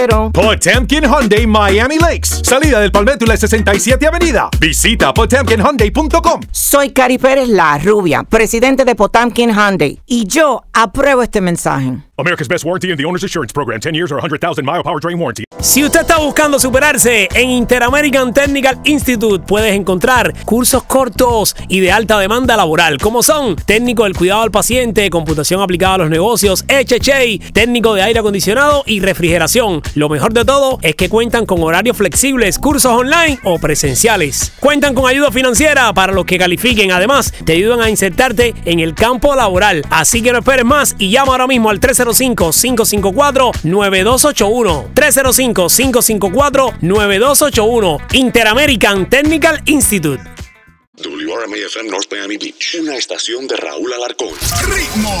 Potemkin Hyundai Miami Lakes. Salida del Palmetto y la 67 Avenida. Visita potemkinhyundai.com. Soy Cari Pérez, la rubia, presidente de Potemkin Hyundai. Y yo apruebo este mensaje. America's Best Warranty and the Owner's Assurance Program. 10 years or 100,000 mile powertrain warranty. Si usted está buscando superarse, en Interamerican Technical Institute puedes encontrar cursos cortos y de alta demanda laboral, como son técnico del cuidado al paciente, computación aplicada a los negocios, HHA, técnico de aire acondicionado y refrigeración. Lo mejor de todo es que cuentan con horarios flexibles, cursos online o presenciales. Cuentan con ayuda financiera para los que califiquen. Además, te ayudan a insertarte en el campo laboral. Así que no esperes más y llama ahora mismo al 305-554-9281. 305-554-9281. Interamerican Technical Institute. WRMA-FM North Miami Beach, una estación de Raúl Alarcón. ¡Ritmo!